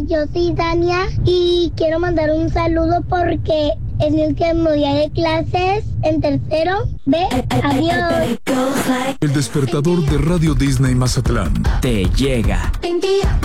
yo soy Dania y quiero mandar un saludo porque es mi último día de clases en tercero B. Adiós. El despertador de Radio Disney Mazatlán te llega.